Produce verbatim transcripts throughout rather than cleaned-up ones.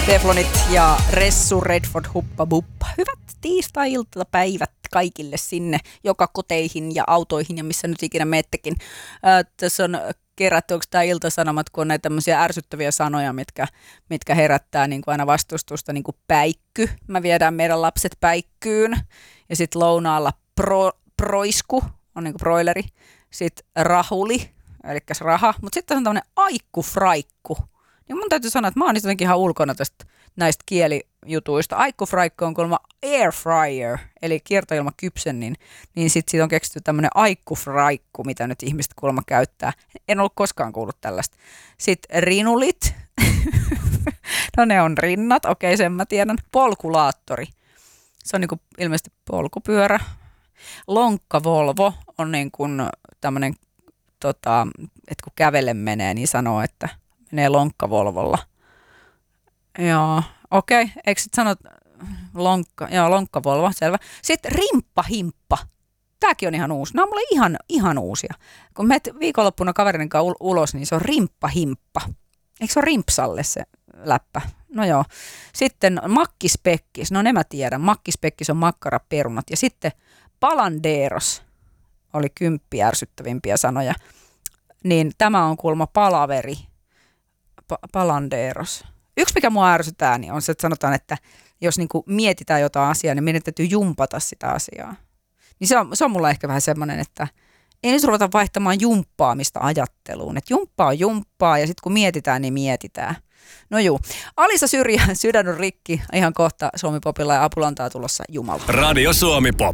Teflonit ja Ressu Redford Huppa Buppa. Hyvät tiistai-iltapäivät kaikille sinne, joka koteihin ja autoihin ja missä nyt ikinä meettekin. Äh, tässä on kerätty, onko tämä Ilta-Sanomat, kun on näitä tämmöisiä ärsyttäviä sanoja, mitkä, mitkä herättää niin kuin aina vastustusta, niin kuin päikky. Mä viedään meidän lapset päikkyyn. Ja sitten lounaalla pro, proisku, on niin kuin broileri. Sitten rahuli, eli raha. Mutta sitten on tämmöinen aikku-fraikku. Niin mun täytyy sanoa, että mä oon jotenkin ihan ulkona tästä näistä kielijutuista. Aikku-fraikku on kuulemma air fryer, eli kiertoilmakypsen, niin, niin sitten siitä on keksitty tämmöinen aikku-fraikku, mitä nyt ihmiset kuulemma käyttää. En ollut koskaan kuullut tällaista. Sitten rinulit. No ne on rinnat, okei sen mä tiedän. Polkulaattori. Se on niin kuin ilmeisesti polkupyörä. Lonkkavolvo on niin kuin tämmöinen, tota, että kun kävelle menee, niin sanoo, että menee lonkkavolvolla. Joo, okei. Okay. Eikö sitten sano lonkka, joo, lonkkavolvo, selvä. Sitten rimppahimppa. Tämäkin on ihan uusi. Nämä on mulle ihan, ihan uusia. Kun menet viikonloppuna kaverin kanssa ulos, niin se on rimppahimppa. Eikö se ole rimpsalle se läppä? No joo. Sitten makkispekkis. No ne mä tiedän. Makkispekkis on makkaraperunat. Ja sitten palanderos oli kymppi ärsyttävimpiä sanoja. Niin tämä on kuulemma palaveri. Pa- palanderos. Yksi, mikä mua ärsytää, niin on se, että sanotaan, että jos niinku mietitään jotain asiaa, niin meidän täytyy jumpata sitä asiaa. Niin se on, se on mulla ehkä vähän semmoinen, että ei nyt ruveta vaihtamaan jumppaamista ajatteluun. Että jumppaa on jumppaa ja sitten kun mietitään, niin mietitään. No juu. Alisa Syrjä, Sydän on rikki. Ihan kohta Suomi Popilla ja Apulantaa tulossa Jumalta. Radio Suomi Pop.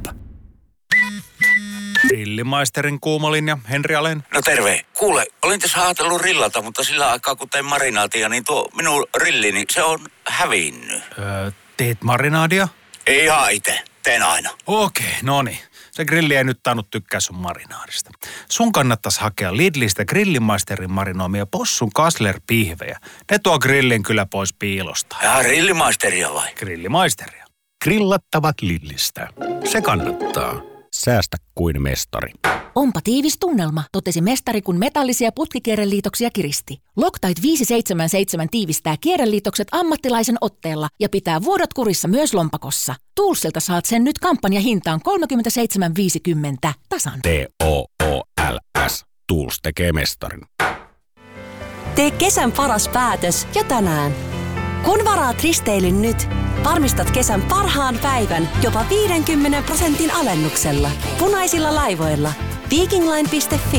Grillimaisterin kuumolinja, Henri Alen. No terve. Kuule, olin tässä ajatellut rillata, mutta sillä aikaa kun tein marinaatia, niin tuo minun rillini, se on hävinnyt. Öö, teet marinaadia? Ei ihan itse, teen aina. Okei, no niin. Se grilli ei nyt tainnut tykkää sun marinaadista. Sun kannattaisi hakea Lidlistä Grillimaisterin marinoimia possun Kassler-pihvejä. Ne tuo grillin kyllä pois piilosta. Ja grillimaisteria vai? Grillimaisteria. Grillattavat Lidlistä. Se kannattaa. Säästä kuin mestari. Onpa tiivis tunnelma, totesi mestari, kun metallisia putkikierreliitoksia kiristi. Loctite viisi seitsemän seitsemän tiivistää kierreliitokset ammattilaisen otteella ja pitää vuodot kurissa myös lompakossa. Toolsilta saat sen nyt kampanjahintaan kolmekymmentäseitsemän viisikymmentä tasan. T O O L S. Tools tekee mestarin. Tee kesän paras päätös jo tänään. Kun varaat risteilyn nyt, varmistat kesän parhaan päivän jopa viidenkymmenen prosentin alennuksella. Punaisilla laivoilla. Vikingline piste fi